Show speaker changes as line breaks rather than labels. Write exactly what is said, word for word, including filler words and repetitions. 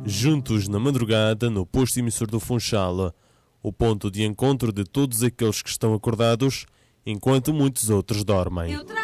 juntos na madrugada no posto emissor do Funchal, o ponto de encontro de todos aqueles que estão acordados enquanto muitos outros dormem.